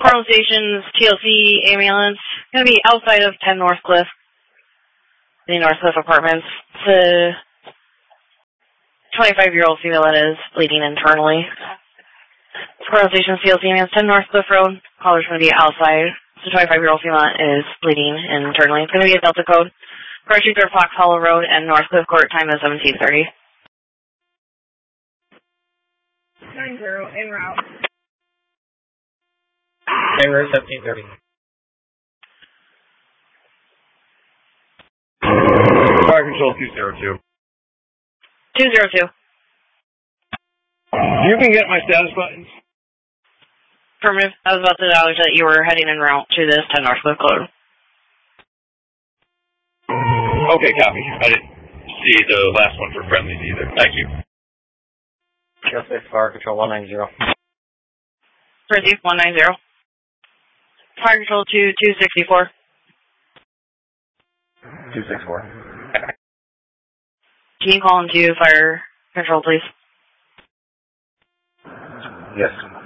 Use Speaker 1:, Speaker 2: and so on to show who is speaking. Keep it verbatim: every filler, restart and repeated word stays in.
Speaker 1: Coronel Station's T L C ambulance. Going to be outside of ten Northcliffe, the Northcliffe Apartments. It's a twenty-five-year-old female that is bleeding internally. Coronel Station's T L C ambulance, ten Northcliffe Road. Caller's going to be outside. It's a twenty-five-year-old female that is bleeding internally. It's going to be a Delta code. First streets are Fox Hollow Road and Northcliffe Court. Time is seventeen thirty.
Speaker 2: nine zero, en route.
Speaker 3: En route, seventeen thirty.
Speaker 4: Fire control two zero two.
Speaker 1: two zero two.
Speaker 4: You can get my status buttons.
Speaker 1: Affirmative. I was about to acknowledge that you were heading en route to this ten Northcliffe code.
Speaker 4: Okay, copy. I didn't see the last one for friendlies either. Thank you.
Speaker 3: Just six, Fire Control one nine zero.
Speaker 1: Receive one nine zero. Fire Control two two sixty-four.
Speaker 3: two six four.
Speaker 1: Can you call into Fire Control, please?
Speaker 3: Yes.